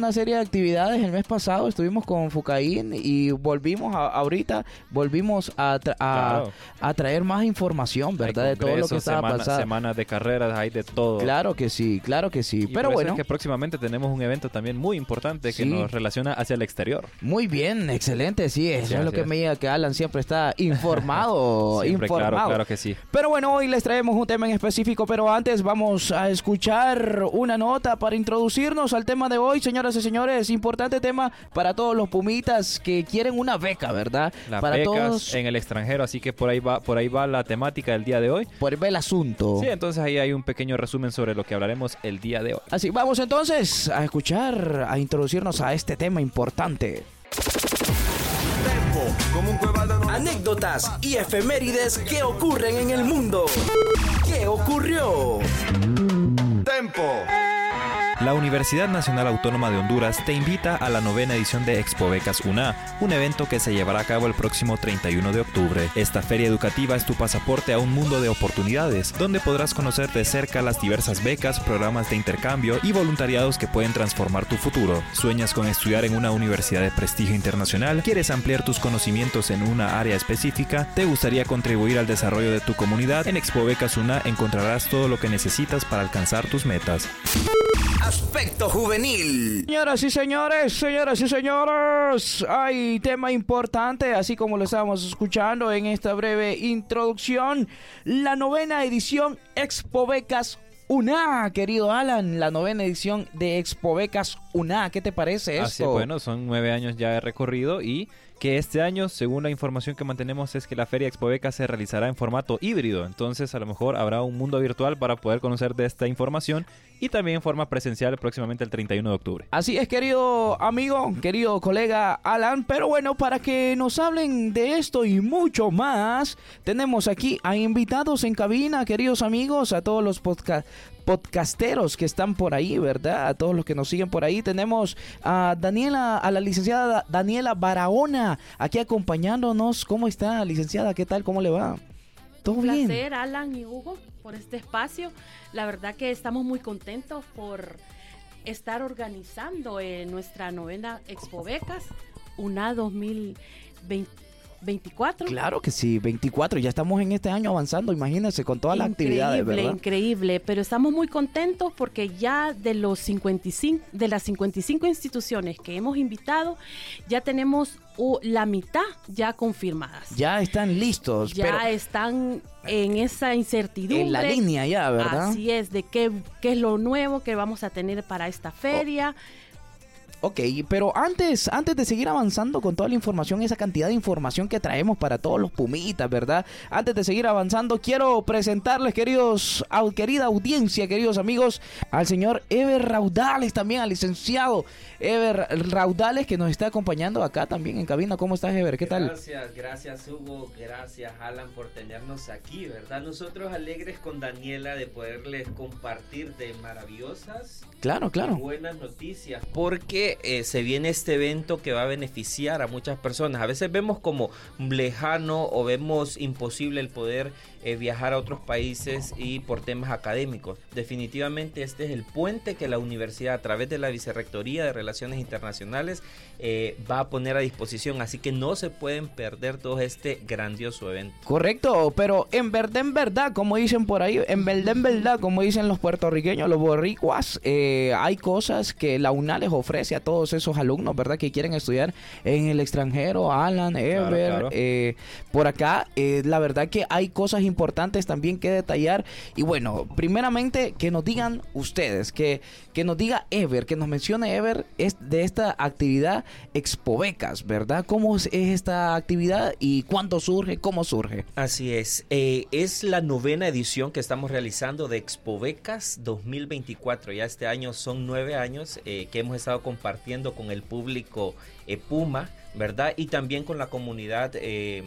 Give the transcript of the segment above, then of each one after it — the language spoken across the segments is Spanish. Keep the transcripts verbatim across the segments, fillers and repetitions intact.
una serie de actividades. El mes pasado estuvimos con Fucaín y volvimos a, ahorita, volvimos a, tra- a, Claro. a traer más información, ¿verdad? De todo lo que estaba semana, pasando. Semanas de carreras, hay de todo. Claro que sí, claro que sí. Y Pero por eso bueno, es que próximamente tenemos un evento también muy importante que Sí. nos relaciona hacia el exterior. muy bien, excelente, sí, eso Sí, es lo así que es. me diga que Alan siempre está informado, Siempre, informado. claro, claro que sí. Pero bueno, hoy les traemos un tema en específico, pero antes vamos a escuchar una nota para introducirnos al tema de hoy, señoras y señores. Importante tema para todos los pumitas que quieren una beca, ¿verdad? Las para becas todos, en el extranjero, así que por ahí va, por ahí va la temática del día de hoy. por ver el asunto. Sí, entonces ahí hay un pequeño resumen sobre lo que hablaremos el día de hoy. Así, vamos entonces a escuchar, a introducirnos a este tema importante. Anécdotas y efemérides que ocurren en el mundo. ¿Qué ocurrió? Tempo. La Universidad Nacional Autónoma de Honduras te invita a la novena edición de Expobecas U N A, un evento que se llevará a cabo el próximo treinta y uno de octubre. Esta feria educativa es tu pasaporte a un mundo de oportunidades, donde podrás conocer de cerca las diversas becas, programas de intercambio y voluntariados que pueden transformar tu futuro. ¿Sueñas con estudiar en una universidad de prestigio internacional? ¿Quieres ampliar tus conocimientos en una área específica? ¿Te gustaría contribuir al desarrollo de tu comunidad? En Expobecas U N A encontrarás todo lo que necesitas para alcanzar tus metas. Aspecto juvenil. Señoras y señores, señoras y señores, hay tema importante, así como lo estábamos escuchando en esta breve introducción, la novena edición Expobecas U N A, querido Alan, la novena edición de Expobecas U N A, ¿qué te parece esto? Así, bueno, son nueve años ya de recorrido y que este año, según la información que mantenemos, es que la Feria Expobecas se realizará en formato híbrido. Entonces, a lo mejor habrá un mundo virtual para poder conocer de esta información y también en forma presencial próximamente el treinta y uno de octubre. Así es, querido amigo, querido colega Alan, pero bueno, para que nos hablen de esto y mucho más, tenemos aquí a invitados en cabina, queridos amigos, a todos los podcasts. podcasteros que están por ahí, ¿verdad? A todos los que nos siguen por ahí. Tenemos a Daniela, a la licenciada Daniela Barahona, aquí acompañándonos. ¿Cómo está, licenciada? ¿Qué tal? ¿Cómo le va? ¿Todo Un bien? placer, Alan y Hugo, por este espacio. La verdad que estamos muy contentos por estar organizando eh, nuestra novena Expobecas U N A dos mil veinticuatro. Claro que sí, veinticuatro, ya estamos en este año avanzando, imagínense, con todas las actividades, Increíble, ¿verdad? increíble, pero estamos muy contentos porque ya de los cincuenta y cinco, de las cincuenta y cinco instituciones que hemos invitado, ya tenemos uh, la mitad ya confirmadas. Ya están listos, Ya pero están en esa incertidumbre. en la línea ya, ¿verdad? Así es, de qué, qué es lo nuevo que vamos a tener para esta feria. Ok, pero antes, antes de seguir avanzando con toda la información, esa cantidad de información que traemos para todos los pumitas, ¿verdad? Antes de seguir avanzando, quiero presentarles, queridos, au, querida audiencia, queridos amigos, al señor Ever Raudales, también al licenciado Ever Raudales, que nos está acompañando acá también en cabina. ¿Cómo estás, Ever? ¿Qué tal? Gracias, gracias Hugo, gracias Alan por tenernos aquí, ¿verdad? Nosotros alegres con Daniela de poderles compartir de maravillosas Claro, claro. y buenas noticias, porque eh, se viene este evento que va a beneficiar a muchas personas. A veces vemos como lejano o vemos imposible el poder eh, viajar a otros países y por temas académicos. Definitivamente este es el puente que la universidad, a través de la Vicerrectoría de Relaciones Internacionales, eh, va a poner a disposición, así que no se pueden perder todo este grandioso evento. Correcto, pero en verdad, en verdad, como dicen por ahí, en verdad, en verdad, como dicen los puertorriqueños, los borricuas, eh, hay cosas que la U N A les ofrece a todos esos alumnos, ¿verdad? Que quieren estudiar en el extranjero, Alan, Ever, Claro, claro. Eh, por acá, eh, la verdad que hay cosas importantes también que detallar. Y bueno, primeramente, que nos digan ustedes, que, que nos diga Ever, que nos mencione Ever es de esta actividad Expobecas, ¿verdad? ¿Cómo es esta actividad y cuándo surge, cómo surge? Así es, eh, es la novena edición que estamos realizando de Expobecas dos mil veinticuatro. Ya este año son nueve años eh, que hemos estado compartiendo con el público eh, Puma, ¿verdad? Y también con la comunidad eh,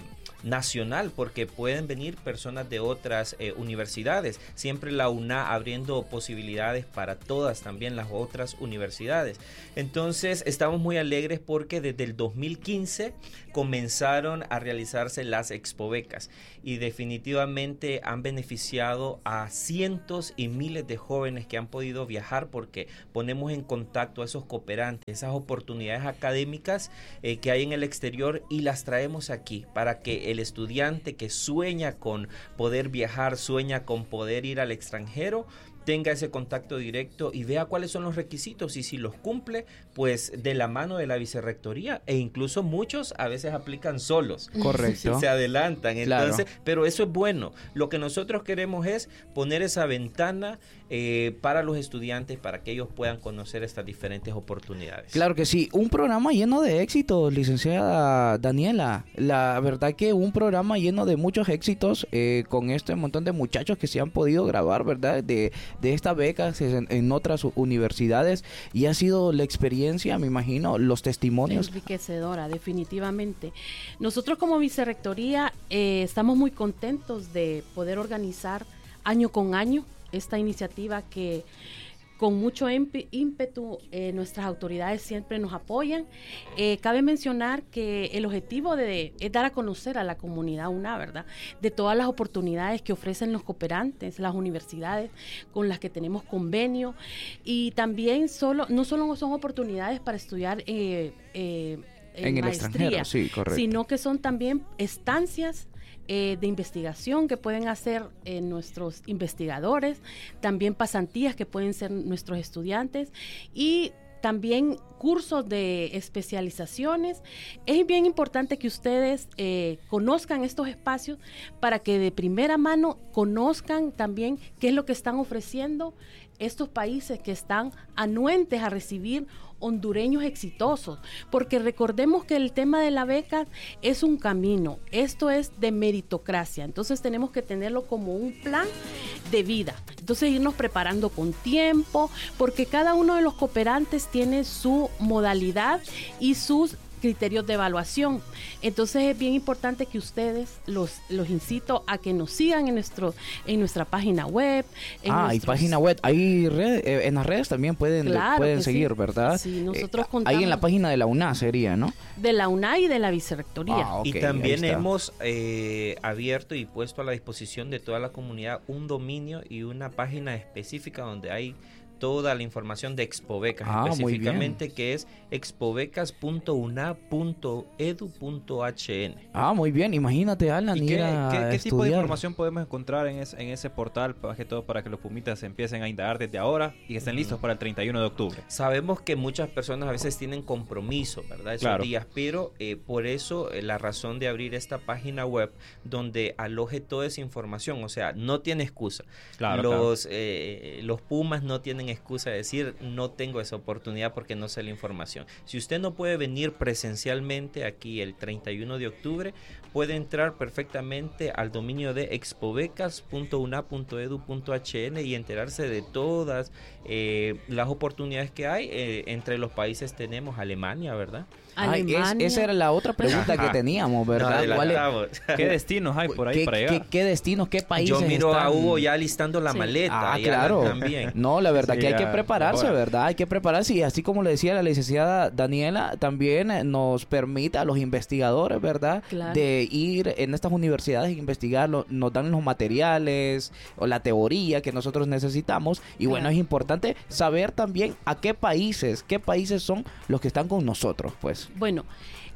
nacional, porque pueden venir personas de otras eh, universidades. Siempre la U N A abriendo posibilidades para todas también las otras universidades. Entonces estamos muy alegres porque desde el dos mil quince comenzaron a realizarse las Expobecas y definitivamente han beneficiado a cientos y miles de jóvenes que han podido viajar, porque ponemos en contacto a esos cooperantes, esas oportunidades académicas eh, que hay en el exterior, y las traemos aquí para que el estudiante que sueña con poder viajar, sueña con poder ir al extranjero, tenga ese contacto directo y vea cuáles son los requisitos, y si los cumple, pues de la mano de la vicerrectoría, e incluso muchos a veces aplican solos. Correcto. Se adelantan, entonces, claro. Pero eso es bueno. Lo que nosotros queremos es poner esa ventana eh, para los estudiantes, para que ellos puedan conocer estas diferentes oportunidades. Claro que sí, un programa lleno de éxitos, licenciada Daniela. La verdad que un programa lleno de muchos éxitos, eh, con este montón de muchachos que se han podido grabar, ¿verdad? De de estas becas en, en otras universidades, y ha sido la experiencia, me imagino, los testimonios. Enriquecedora, definitivamente. Nosotros como vicerrectoría eh, estamos muy contentos de poder organizar año con año esta iniciativa que con mucho ímpetu eh, nuestras autoridades siempre nos apoyan. Eh, cabe mencionar que el objetivo de, es dar a conocer a la comunidad U N A, ¿verdad?, de todas las oportunidades que ofrecen los cooperantes, las universidades con las que tenemos convenio, y también solo no solo son oportunidades para estudiar eh, eh, en, en el maestría, extranjero, sí, correcto, sino que son también estancias Eh, de investigación que pueden hacer eh, nuestros investigadores, también pasantías que pueden ser nuestros estudiantes, y también cursos de especializaciones. Es bien importante que ustedes eh, conozcan estos espacios para que de primera mano conozcan también qué es lo que están ofreciendo estos países que están anuentes a recibir hondureños exitosos, porque recordemos que el tema de la beca es un camino, esto es de meritocracia, entonces tenemos que tenerlo como un plan de vida, entonces irnos preparando con tiempo, porque cada uno de los cooperantes tiene su modalidad y sus criterios de evaluación. Entonces es bien importante que ustedes los los incito a que nos sigan en nuestro en nuestra página web. En ah, nuestros... y página web, ahí red, eh, en las redes también pueden, claro pueden seguir, sí. ¿verdad? Sí, nosotros eh, contamos... Ahí en la página de la U N A sería, ¿no? De la U N A y de la vicerrectoría. Ah, okay, y también hemos eh, abierto y puesto a la disposición de toda la comunidad un dominio y una página específica donde hay toda la información de Expobecas, ah, específicamente, que es expobecas punto u n a punto e d u punto h n. Ah, muy bien, imagínate, Alan, ¿Y qué, a qué, qué tipo de estudiar. información podemos encontrar en, es, en ese portal, más que todo para que los pumitas empiecen a indagar desde ahora y estén listos para el treinta y uno de octubre? Sabemos que muchas personas a veces tienen compromiso, ¿verdad? Esos claro. días, pero eh, por eso eh, la razón de abrir esta página web donde aloje toda esa información, o sea, no tiene excusa. Claro, los, claro. Eh, los Pumas no tienen excusa de decir no tengo esa oportunidad porque no sé la información. Si usted no puede venir presencialmente aquí el treinta y uno de octubre, puede entrar perfectamente al dominio de expobecas punto u n a punto e d u punto h n y enterarse de todas eh, las oportunidades que hay. Eh, entre los países tenemos Alemania, ¿verdad? Ay, es, esa era la otra pregunta que teníamos, ¿verdad? No, ¿Cuál es, ¿Qué destinos hay por ahí ¿qué, para llegar? ¿qué, ¿Qué destinos, qué países Yo miro están? a Hugo ya listando la sí. maleta. Ah, y claro. También. No, la verdad Sí, que hay que ya, prepararse, mejora. ¿verdad? Hay que prepararse, y así como le decía la licenciada Daniela, también nos permite a los investigadores, ¿verdad? Claro. De ir en estas universidades e investigarlo, nos dan los materiales o la teoría que nosotros necesitamos, y bueno, Claro. es importante saber también a qué países, qué países son los que están con nosotros, pues. Bueno,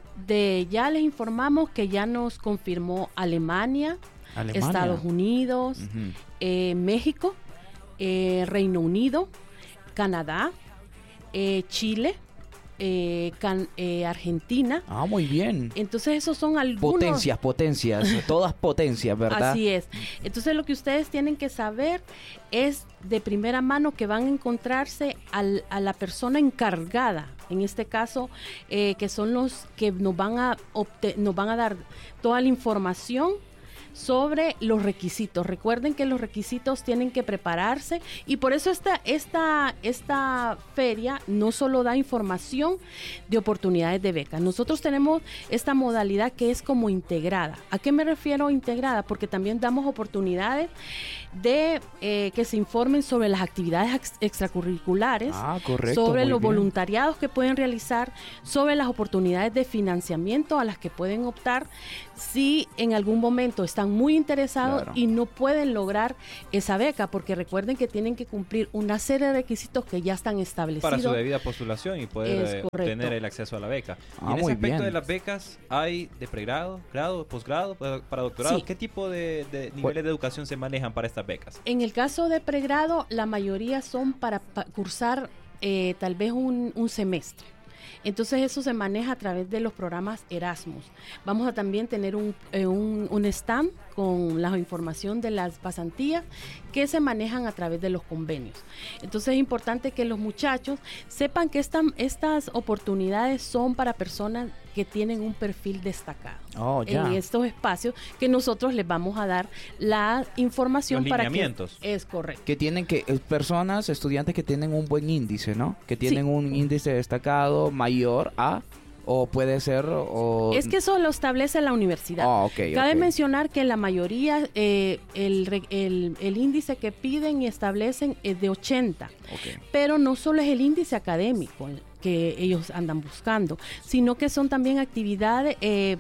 de ya les informamos que ya nos confirmó Alemania, Alemania. Estados Unidos, Ujú. eh, México, eh, Reino Unido, Canadá, eh, Chile, eh, can, eh, Argentina. Ah, muy bien. Entonces esos son algunos... Potencias, potencias, todas potencias, ¿verdad? Así es. Entonces lo que ustedes tienen que saber es de primera mano que van a encontrarse al, a la persona encargada, en este caso, eh, que son los que nos van a obte- nos van a dar toda la información sobre los requisitos. Recuerden que los requisitos tienen que prepararse y por eso esta, esta, esta feria no solo da información de oportunidades de becas. Nosotros tenemos esta modalidad que es como integrada. ¿A qué me refiero integrada? Porque también damos oportunidades de eh, que se informen sobre las actividades ex- extracurriculares, Ah, correcto, sobre muy los bien. voluntariados que pueden realizar, sobre las oportunidades de financiamiento a las que pueden optar si en algún momento están muy interesados Claro. y no pueden lograr esa beca, porque recuerden que tienen que cumplir una serie de requisitos que ya están establecidos. Para su debida postulación y poder Es eh, correcto. obtener el acceso a la beca. Ah, y en ese muy aspecto bien. de las becas, ¿hay de pregrado, grado, posgrado, para, para doctorado? Sí. ¿Qué tipo de, de niveles de educación se manejan para estas becas? En el caso de pregrado, la mayoría son para pa- cursar eh, tal vez un, un semestre. Entonces eso se maneja a través de los programas Erasmus. Vamos a también tener un, eh, un, un stand con la información de las pasantías que se manejan a través de los convenios. Entonces es importante que los muchachos sepan que esta, estas oportunidades son para personas que tienen un perfil destacado. Oh, ya. En estos espacios que nosotros les vamos a dar la información Los para que lineamientos. es correcto. Que tienen que, eh, personas, estudiantes que tienen un buen índice, ¿no? Que tienen Sí. un índice destacado mayor a, o puede ser, o... Es que eso lo establece la universidad. Ah, ok, Cabe ok. mencionar que la mayoría, eh, el, re- el, el índice que piden y establecen es de ochenta, Ok. pero no solo es el índice académico que ellos andan buscando, sino que son también actividades, eh,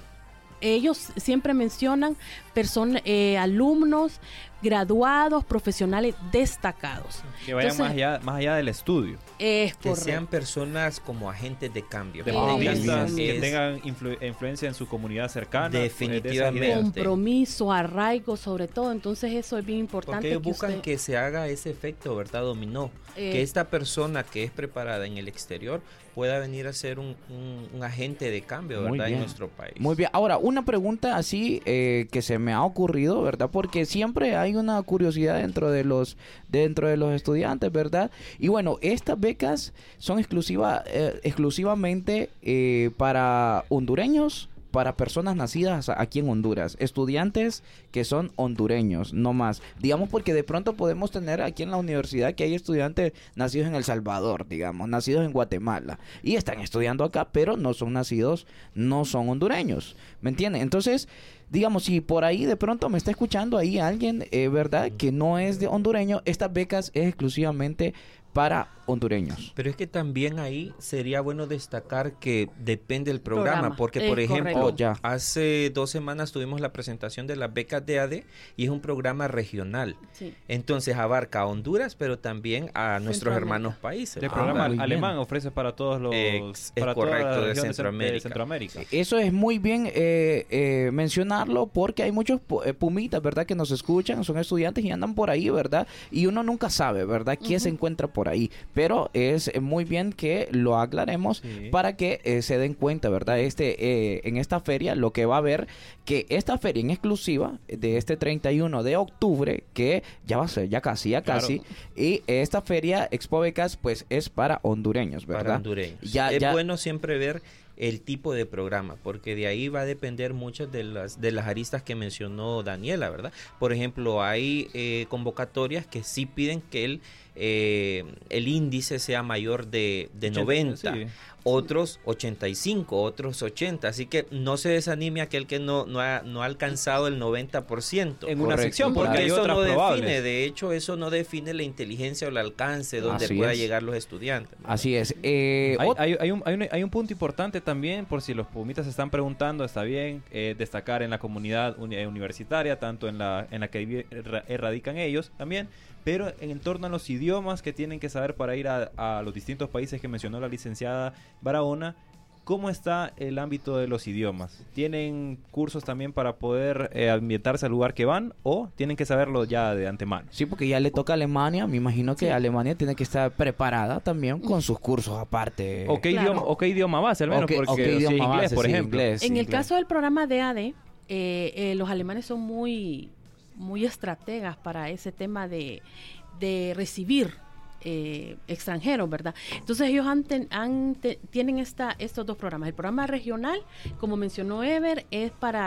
ellos siempre mencionan personas, eh, alumnos, graduados, profesionales destacados. Que vayan Entonces, más, allá, más allá del estudio. Es Que correcto. sean personas como agentes de cambio. De Ah, muy deportistas bien. que Es- tengan influ- influencia en su comunidad cercana. pues, de esas Definitivamente. ideas. Compromiso, arraigo, sobre todo. Entonces eso es bien importante. Porque ellos que buscan usted- que se haga ese efecto, ¿verdad? Dominó. Eh, que esta persona que es preparada en el exterior pueda venir a ser un, un- un agente de cambio, Muy ¿verdad? En bien. nuestro país. Muy bien. Ahora, una pregunta así eh, que se me ha ocurrido, ¿verdad? Porque siempre hay una curiosidad dentro de los dentro de los estudiantes, ¿verdad? Y bueno, estas becas son exclusiva, eh, exclusivamente eh, para hondureños, para personas nacidas aquí en Honduras, estudiantes que son hondureños, no más. Digamos porque de pronto podemos tener aquí en la universidad que hay estudiantes nacidos en El Salvador, digamos, nacidos en Guatemala y están estudiando acá, pero no son nacidos, no son hondureños, ¿me entienden? Entonces, digamos, si por ahí de pronto me está escuchando ahí alguien, eh, ¿verdad? Que no es de hondureño, estas becas es exclusivamente para hondureños. Pero es que también ahí sería bueno destacar que depende del programa, Programa, porque es por ejemplo, correcto. Oh, ya. hace dos semanas tuvimos la presentación de las becas de A D y es un programa regional. Sí. Entonces abarca a Honduras, pero también a nuestros Centroamérica. hermanos países. El Ah, programa muy bien. alemán ofrece para todos los... Ex- es para toda la correcto, de región cen- Centroamérica. Centroamérica. Eso es muy bien eh, eh, mencionarlo porque hay muchos pu- eh, pumitas, ¿verdad? Que nos escuchan, son estudiantes y andan por ahí, ¿verdad? Y uno nunca sabe, ¿verdad? ¿Qué Ujú. se encuentra por ahí? Pero es eh, muy bien que lo aclaremos Sí. para que eh, se den cuenta, ¿verdad? Este eh, en esta feria lo que va a haber, que esta feria en exclusiva de este treinta y uno de octubre, que ya va a ser, ya casi, ya Claro. casi, y esta feria Expo Becas pues es para hondureños, ¿verdad? Para hondureños. Ya- es ya- bueno siempre ver el tipo de programa, porque de ahí va a depender muchas de las de las aristas que mencionó Daniela, ¿verdad? Por ejemplo, hay eh, convocatorias que sí piden que el eh, el índice sea mayor de, de ochenta, noventa, sí. otros ochenta y cinco, otros ochenta, así que no se desanime aquel que no, no, ha, no ha alcanzado el noventa por ciento. En una Correcto. sección, porque Porque hay eso otras no probables. define, de hecho, eso no define la inteligencia o el alcance donde Así pueda es. llegar los estudiantes. Así es. Eh, Hay, ot- hay- hay un, hay, un, hay un punto importante también, por si los pumitas se están preguntando, está bien, eh, destacar en la comunidad uni- eh, universitaria, tanto en la, en la que vi- ra- radican ellos también, pero en torno a los idiomas que tienen que saber para ir a, a los distintos países que mencionó la licenciada Barahona. ¿Cómo está el ámbito de los idiomas? ¿Tienen cursos también para poder eh, ambientarse al lugar que van o tienen que saberlo ya de antemano? Sí, porque ya le toca a Alemania. Me imagino que Alemania tiene que estar preparada también con sus cursos aparte. ¿O qué, Claro. idioma, o qué idioma base al menos? O qué- Porque o qué si es idioma inglés, base, por sí, ejemplo. inglés, En el inglés. caso del programa de A D, eh, eh, los alemanes son muy, muy estrategas para ese tema de, de recibir eh, extranjeros, ¿verdad? Entonces ellos han ten- han te- tienen esta, estos dos programas. El programa regional, como mencionó Ever, es para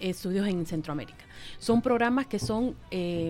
estudios en Centroamérica. Son programas que son, eh,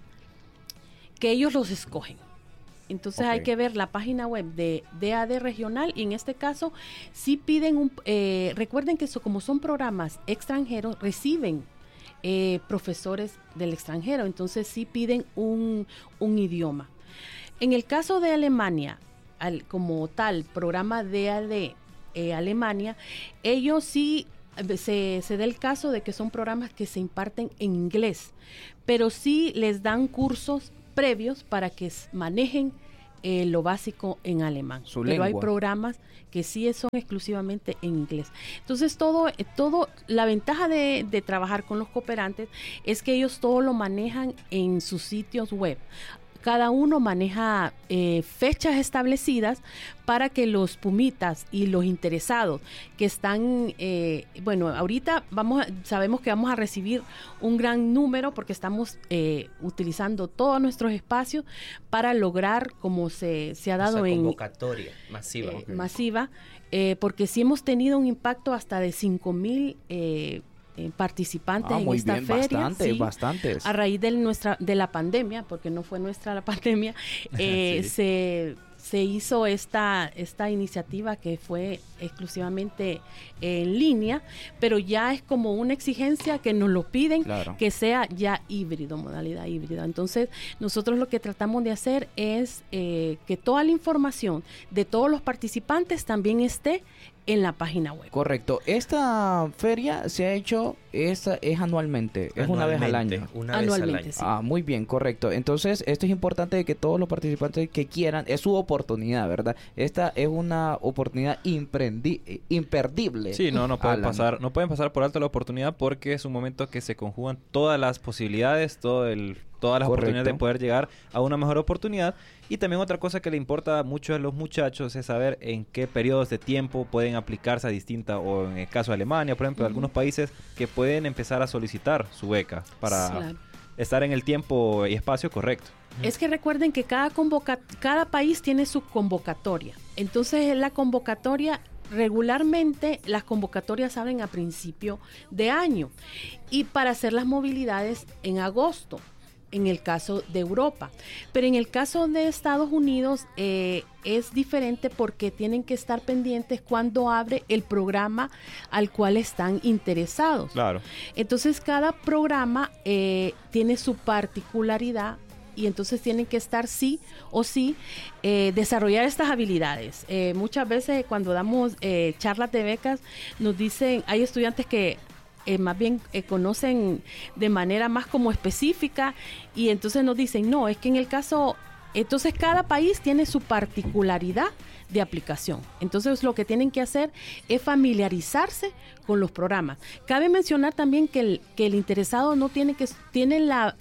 que ellos los escogen. Entonces okay. hay que ver la página web de D A D regional y en este caso sí piden, un, eh, recuerden que eso, como son programas extranjeros, reciben eh, profesores del extranjero, entonces sí piden un, un idioma. En el caso de Alemania, al, como tal, programa D A D eh, Alemania, ellos sí se, se da el caso de que son programas que se imparten en inglés, pero sí les dan cursos previos para que manejen eh, lo básico en alemán. Su Pero lengua. hay programas que sí son exclusivamente en inglés. Entonces todo, eh, todo la ventaja de, de trabajar con los cooperantes es que ellos todo lo manejan en sus sitios web. Cada uno maneja eh, fechas establecidas para que los pumitas y los interesados que están, eh, bueno, ahorita vamos, a, sabemos que vamos a recibir un gran número porque estamos eh, utilizando todos nuestros espacios para lograr, como se, se ha dado Esa en convocatoria masiva, eh, okay. masiva, eh, porque sí hemos tenido un impacto hasta de cinco mil eh, Eh, participantes ah, en muy esta bien, feria, bastante, sí, bastantes. a raíz de nuestra de la pandemia, porque no fue nuestra la pandemia, eh, sí. se se hizo esta esta iniciativa que fue exclusivamente en línea, pero ya es como una exigencia que nos lo piden, claro. que sea ya híbrido, modalidad híbrida. Entonces, nosotros lo que tratamos de hacer es eh, que toda la información de todos los participantes también esté en la página web. Correcto. Esta feria se ha hecho, esta es anualmente, es una vez al año. Una Anualmente, vez sí. al año. Ah, muy bien, correcto. Entonces, esto es importante de que todos los participantes que quieran, es su oportunidad, ¿verdad? Esta es una oportunidad imprendi- imperdible. Sí, no, no pueden Alan. pasar, no pueden pasar por alto la oportunidad porque es un momento que se conjugan todas las posibilidades, todo el, todas las Correcto. oportunidades de poder llegar a una mejor oportunidad. Y también otra cosa que le importa mucho a los muchachos es saber en qué periodos de tiempo pueden aplicarse a distintas, o en el caso de Alemania, por ejemplo, uh-huh. algunos países que pueden empezar a solicitar su beca para Claro. estar en el tiempo y espacio correcto. Es que recuerden que cada convoca cada país tiene su convocatoria. Entonces, la convocatoria, regularmente las convocatorias abren a principio de año y para hacer las movilidades en agosto, en el caso de Europa. Pero en el caso de Estados Unidos eh, es diferente porque tienen que estar pendientes cuando abre el programa al cual están interesados. Claro. Entonces, cada programa eh, tiene su particularidad y entonces tienen que estar sí o sí eh, desarrollar estas habilidades. Eh, muchas veces cuando damos eh, charlas de becas nos dicen, hay estudiantes que Eh, más bien eh, conocen de manera más como específica y entonces nos dicen, no, es que en el caso, entonces cada país tiene su particularidad de aplicación. Entonces lo que tienen que hacer es familiarizarse con los programas. Cabe mencionar también que el, que el interesado no tiene que, tiene la,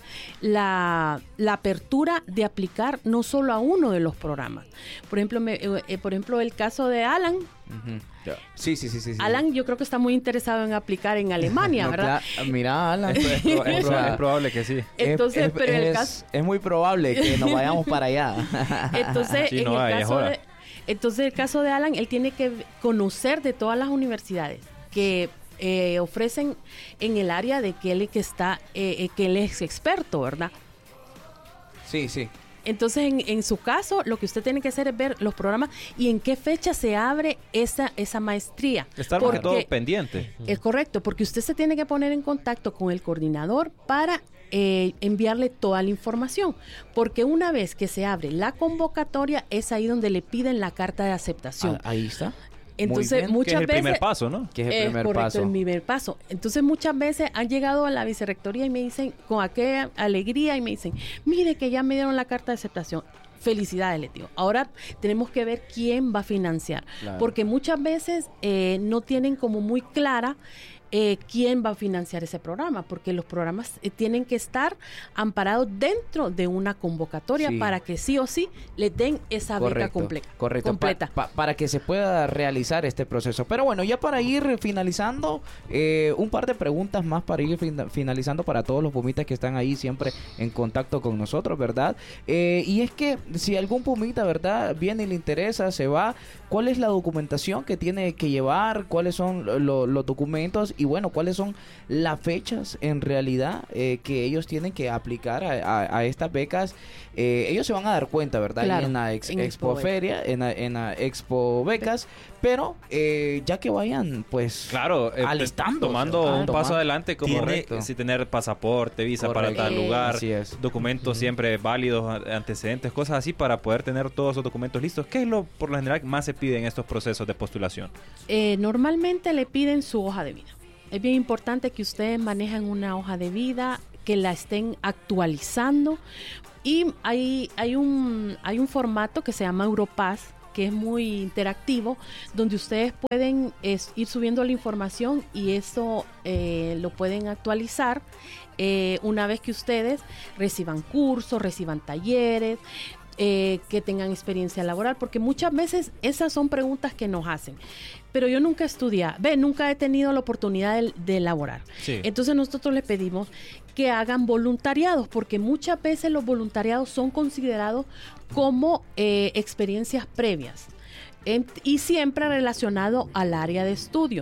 la, la apertura de aplicar no solo a uno de los programas. Por ejemplo, me, eh, por ejemplo el caso de Alan. Uh-huh. Sí, sí, sí, sí, sí. Alan, yo creo que está muy interesado en aplicar en Alemania, no, ¿verdad? Claro, mira, Alan. Es, es, proba- es proba- es probable que sí. Entonces, es, pero en el es- caso, es muy probable que nos vayamos para allá. entonces, Sí, en no, el ahí es caso hora. de, entonces el caso de Alan, él tiene que conocer de todas las universidades que eh, ofrecen en el área de que él que está, eh, eh, que él es experto, ¿verdad? Sí, sí. Entonces, en, en su caso, lo que usted tiene que hacer es ver los programas y en qué fecha se abre esa, esa maestría. Estar más que todo Porque- pendiente. Es correcto, porque usted se tiene que poner en contacto con el coordinador para eh, enviarle toda la información. Porque una vez que se abre la convocatoria, es ahí donde le piden la carta de aceptación. Ah, ahí está. Entonces, Muy bien. Que es muchas el veces... primer paso, ¿no? Que es el Es primer correcto, paso. el primer paso. Entonces, muchas veces han llegado a la vicerrectoría y me dicen, con aquella alegría, y me dicen, mire que ya me dieron la carta de aceptación. Felicidades, les digo. Ahora tenemos que ver quién va a financiar. Claro. Porque muchas veces eh, no tienen como muy clara eh, quién va a financiar ese programa, porque los programas eh, tienen que estar amparados dentro de una convocatoria Sí. para que sí o sí le den esa beca Correcto, completa. correcto, completa. pa- pa- para que se pueda realizar este proceso. Pero bueno, ya para ir finalizando, eh, un par de preguntas más para ir fin- finalizando para todos los pumitas que están ahí siempre en contacto con nosotros, ¿verdad? Eh, y es que si algún pumita, ¿verdad?, viene y le interesa, se va, ¿cuál es la documentación que tiene que llevar? ¿Cuáles son lo- los documentos? y bueno, cuáles son las fechas en realidad eh, que ellos tienen que aplicar a, a, a estas becas. Eh, ellos se van a dar cuenta, ¿verdad? Claro, en la ex, en Expo Expo Feria, en la, en la Expo Becas, pero eh, ya que vayan, pues, Claro, eh, alistando, tomando ah, un tomando. paso adelante como Tiene- si tener pasaporte, visa Correcto. para tal Eh, lugar, Así es. documentos siempre válidos, a- antecedentes, cosas así para poder tener todos esos documentos listos. ¿Qué es lo por lo general más se pide en estos procesos de postulación? Eh, normalmente le piden su hoja de vida. Es bien importante que ustedes manejen una hoja de vida, que la estén actualizando. Y hay, hay, un, hay un formato que se llama Europass, que es muy interactivo, donde ustedes pueden es, ir subiendo la información y eso eh, lo pueden actualizar eh, una vez que ustedes reciban cursos, reciban talleres, eh, que tengan experiencia laboral, porque muchas veces esas son preguntas que nos hacen. Pero yo nunca estudié, ve, nunca he tenido la oportunidad de, de laborar. Sí. Entonces nosotros les pedimos que hagan voluntariados, porque muchas veces los voluntariados son considerados como eh, experiencias previas en- y siempre relacionado al área de estudio.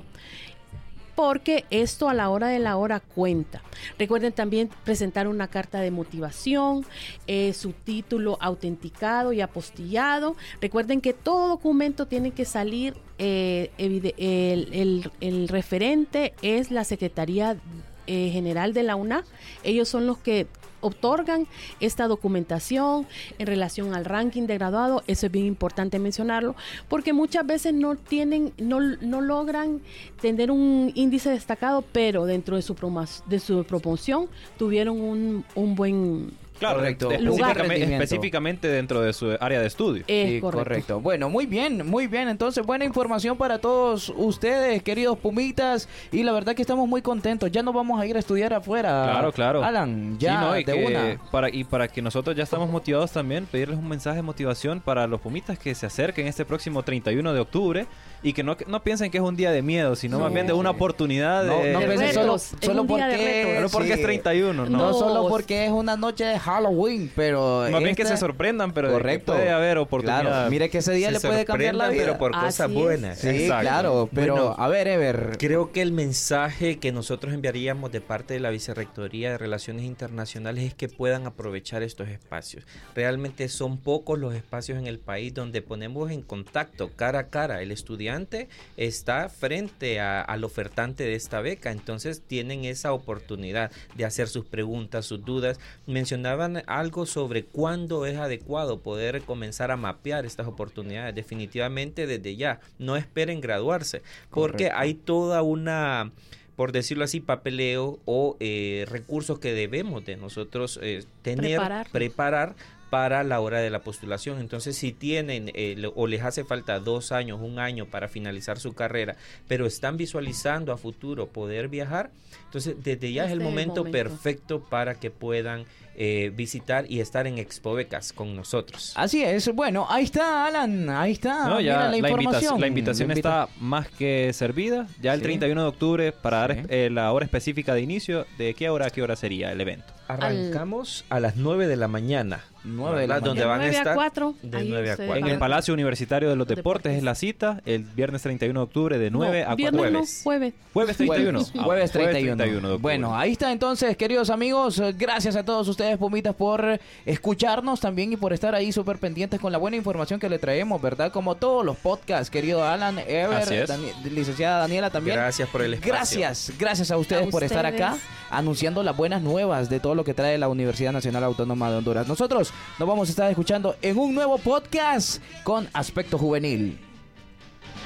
Porque esto a la hora de la hora cuenta. Recuerden también presentar una carta de motivación, eh, su título autenticado y apostillado. Recuerden que todo documento tiene que salir, eh, evide- el, el- el referente es la Secretaría eh, General de la U N A. Ellos son los que otorgan esta documentación en relación al ranking de graduado. Eso es bien importante mencionarlo, porque muchas veces no tienen, no, no logran tener un índice destacado, pero dentro de su, promo- de su promoción tuvieron un, un buen Claro, Correcto. de- Lugar. específicamente, específicamente dentro de su área de estudio. eh, Sí, correcto. correcto. Bueno, muy bien, muy bien. Entonces, buena información para todos ustedes, queridos Pumitas. Y la verdad que estamos muy contentos. Ya nos vamos a ir a estudiar afuera. Claro, claro. Alan, ya Sí, ¿no? Y de que una. Para, y para que nosotros ya estamos motivados también, pedirles un mensaje de motivación para los Pumitas que se acerquen este próximo treinta y uno de octubre y que no, no piensen que es un día de miedo, sino No. más bien de una oportunidad No, de... no De piensen solo, retos. Es solo un día de porque, retos. Solo porque sí, es treinta y uno, ¿no? No, No. solo porque es una noche de Halloween, pero... Más bien que esta- se sorprendan, pero de que Correcto. puede haber oportunidad. Claro, mire que ese día Se le puede cambiar la vida. sorprendan, pero por Así cosas es. buenas. Sí, Exacto. claro, pero Bueno, a ver, Ever. Creo que el mensaje que nosotros enviaríamos de parte de la Vicerrectoría de Relaciones Internacionales es que puedan aprovechar estos espacios. Realmente son pocos los espacios en el país donde ponemos en contacto cara a cara. El estudiante está frente a- al ofertante de esta beca, entonces tienen esa oportunidad de hacer sus preguntas, sus dudas. Mencionaban algo sobre cuándo es adecuado poder comenzar a mapear estas oportunidades. Definitivamente desde ya, no esperen graduarse, porque Correcto. hay toda una, por decirlo así, papeleo o eh, recursos que debemos de nosotros eh, tener, Preparar. preparar para la hora de la postulación. Entonces, si tienen eh, le- o les hace falta dos años, un año para finalizar su carrera, pero están visualizando a futuro poder viajar, entonces desde ya es el Este es el momento, momento. perfecto para que puedan eh, visitar y estar en Expo Becas con nosotros. Así es. Bueno, ahí está, Alan. Ahí está. No, ya Mira la, la, información. invitación, la invitación La invita- está más que servida. Ya el Sí. treinta y uno de octubre, para Sí. dar eh, la hora específica de inicio, ¿de qué hora a qué hora sería el evento? Arrancamos a las nueve de la mañana. nueve de la ¿verdad? Donde De van a nueve a estar cuatro, de ahí nueve a ustedes cuatro. En van el a- Palacio Universitario de los Deportes, Deportes. es la cita, el viernes treinta y uno de octubre de nueve No, a viernes cuatro. no, Jueves. jueves. Jueves treinta y uno. Jueves, Ah, jueves treinta y uno. de octubre. Bueno, ahí está entonces, queridos amigos. eh, Gracias a todos ustedes, Pumitas, por escucharnos también y por estar ahí súper pendientes con la buena información que le traemos, ¿verdad? Como todos los podcasts, querido Alan, Así Ever, es. Dani- licenciada Daniela también. Gracias por el espacio. Gracias, gracias a ustedes A por estar ustedes. acá anunciando las buenas nuevas de todo lo que trae la Universidad Nacional Autónoma de Honduras. Nosotros nos vamos a estar escuchando en un nuevo podcast con Aspecto Juvenil.